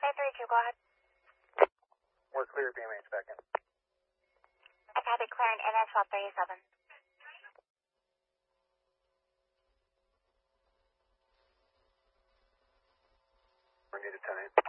332, go ahead. We're clear, BMH back in. I copy, clearing NS 1237. We need a 10-8.